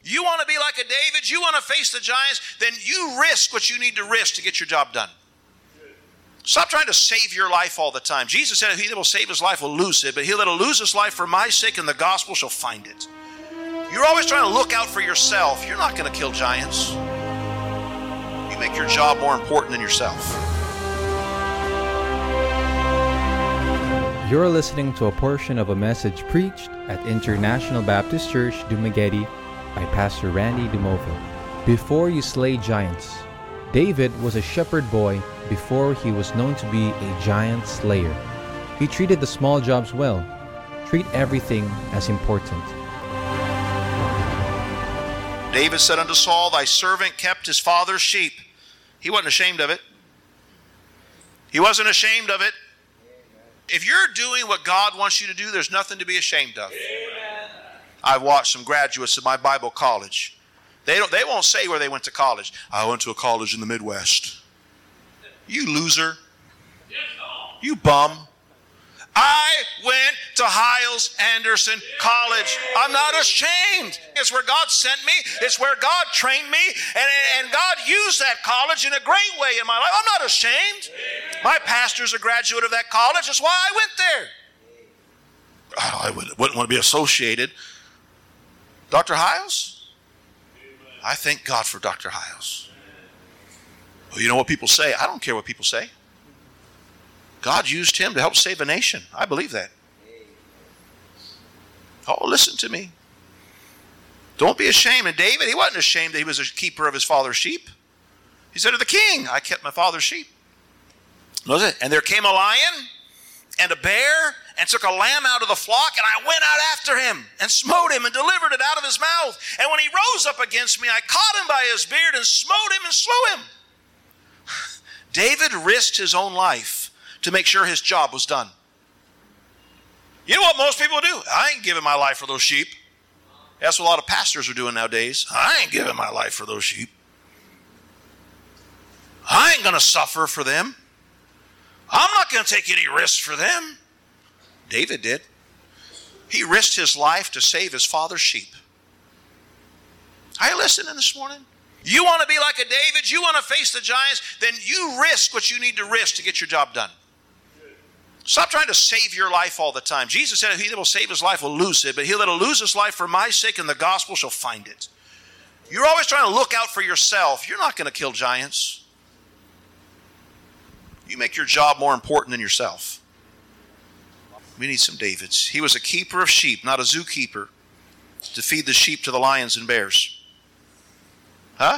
You want to be like a David? You want to face the giants? Then you risk what you need to risk to get your job done. Stop trying to save your life all the time. Jesus said, he that will save his life will lose it, but he that will lose his life for my sake and the gospel shall find it. You're always trying to look out for yourself. You're not going to kill giants. You make your job more important than yourself. You're listening to a portion of a message preached at International Baptist Church, Dumaguete by Pastor Randy DeMovo. Before you slay giants, David was a shepherd boy before he was known to be a giant slayer. He treated the small jobs well. Treat everything as important. David said unto Saul, thy servant kept his father's sheep. He wasn't ashamed of it. He wasn't ashamed of it. If you're doing what God wants you to do, there's nothing to be ashamed of. Amen. I've watched some graduates of my Bible college. They won't say where they went to college. I went to a college in the Midwest. You loser. You bum. I went to Hiles Anderson College. I'm not ashamed. It's where God sent me. It's where God trained me. And God used that college in a great way in my life. I'm not ashamed. My pastor's a graduate of that college. That's why I went there. Oh, I wouldn't want to be associated. Dr. Hiles? I thank God for Dr. Hiles. Well, you know what people say? I don't care what people say. God used him to help save a nation. I believe that. Oh, listen to me. Don't be ashamed. And David, he wasn't ashamed that he was a keeper of his father's sheep. He said to the king, I kept my father's sheep. And there came a lion and a bear and took a lamb out of the flock, and I went out after him and smote him and delivered it out of his mouth. And when he rose up against me, I caught him by his beard and smote him and slew him. David risked his own life to make sure his job was done. You know what most people do? I ain't giving my life for those sheep. That's what a lot of pastors are doing nowadays. I ain't giving my life for those sheep. I ain't going to suffer for them. I'm not going to take any risks for them. David did. He risked his life to save his father's sheep. Are you listening this morning? You want to be like a David? You want to face the giants? Then you risk what you need to risk to get your job done. Stop trying to save your life all the time. Jesus said, he that will save his life will lose it, but he that will lose his life for my sake and the gospel shall find it. You're always trying to look out for yourself. You're not going to kill giants. You make your job more important than yourself. We need some Davids. He was a keeper of sheep, not a zookeeper, to feed the sheep to the lions and bears. Huh?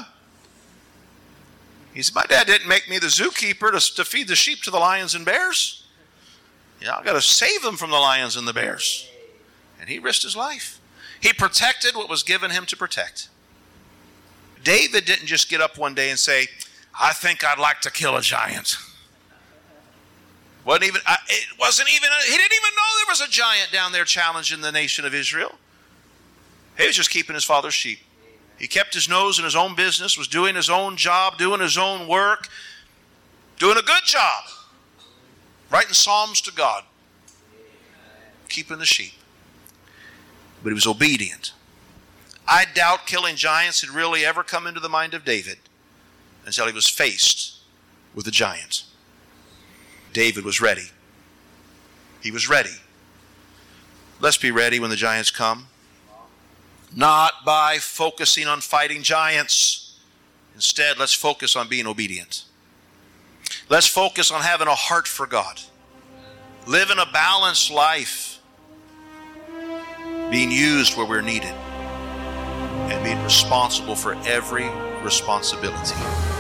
He said, my dad didn't make me the zookeeper to feed the sheep to the lions and bears. Yeah, I've got to save them from the lions and the bears. And he risked his life. He protected what was given him to protect. David didn't just get up one day and say, I think I'd like to kill a giant. He didn't even know there was a giant down there challenging the nation of Israel. He was just keeping his father's sheep. He kept his nose in his own business, was doing his own job, doing his own work, doing a good job, writing psalms to God, keeping the sheep. But he was obedient. I doubt killing giants had really ever come into the mind of David until he was faced with a giant. David was ready. He was ready. Let's be ready when the giants come. Not by focusing on fighting giants. Instead, let's focus on being obedient. Let's focus on having a heart for God. Living a balanced life. Being used where we're needed. And being responsible for every responsibility.